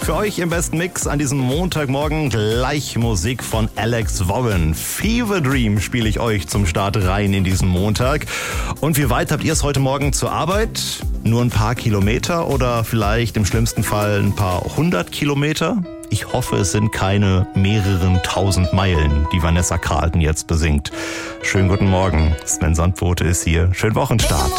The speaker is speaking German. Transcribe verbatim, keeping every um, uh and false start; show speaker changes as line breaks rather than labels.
Für euch im besten Mix an diesem Montagmorgen gleich Musik von Alex Warren. Fever Dream spiele ich euch zum Start rein in diesen Montag. Und wie weit habt ihr es heute Morgen zur Arbeit? Nur ein paar Kilometer oder vielleicht im schlimmsten Fall ein paar hundert Kilometer? Ich hoffe, es sind keine mehreren tausend Meilen, die Vanessa Carlton jetzt besingt. Schönen guten Morgen, Sven Sandbote ist hier. Schönen Wochenstart.